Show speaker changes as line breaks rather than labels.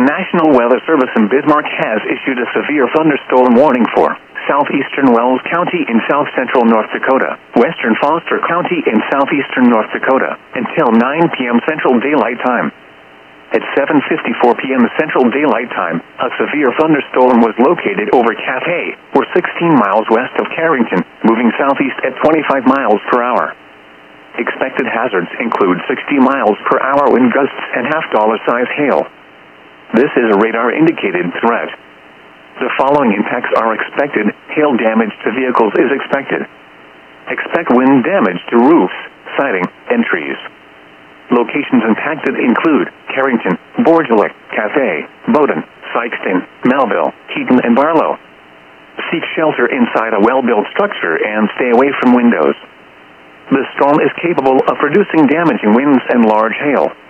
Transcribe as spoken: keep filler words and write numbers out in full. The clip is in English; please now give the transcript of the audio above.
National Weather Service in Bismarck has issued a severe thunderstorm warning for southeastern Wells County in south-central North Dakota, western Foster County in southeastern North Dakota, until nine p.m. Central Daylight Time. At seven fifty-four p.m. Central Daylight Time, a severe thunderstorm was located over Cathay, or sixteen miles west of Carrington, moving southeast at twenty-five miles per hour. Expected hazards include sixty miles per hour wind gusts and half-dollar-size hail. This is a radar-indicated threat. The following impacts are expected. Hail damage to vehicles is expected. Expect wind damage to roofs, siding, and trees. Locations impacted include Carrington, Borgelek, Cathay, Bowden, Sikeston, Melville, Keaton, and Barlow. Seek shelter inside a well-built structure and stay away from windows. The storm is capable of producing damaging winds and large hail.